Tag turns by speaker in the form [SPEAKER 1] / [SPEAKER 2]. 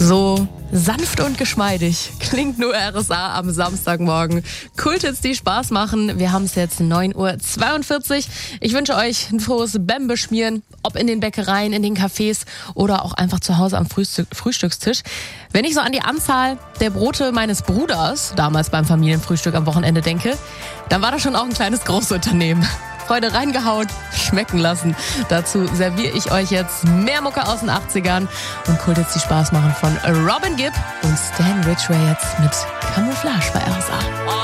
[SPEAKER 1] So sanft und geschmeidig klingt nur RSA am Samstagmorgen. Kulthits, die Spaß machen. Wir haben es jetzt 9:42 Uhr. Ich wünsche euch ein frohes Bämbeschmieren, ob in den Bäckereien, in den Cafés oder auch einfach zu Hause am Frühstückstisch. Wenn ich so an die Anzahl der Brote meines Bruders damals beim Familienfrühstück am Wochenende denke, dann war das schon auch ein kleines Großunternehmen. Freude reingehauen, schmecken lassen. Dazu serviere ich euch jetzt mehr Mucke aus den 80ern und Kulthits, die Spaß machen von Robin Gibb und Stan Ridgway jetzt mit Camouflage bei RSA.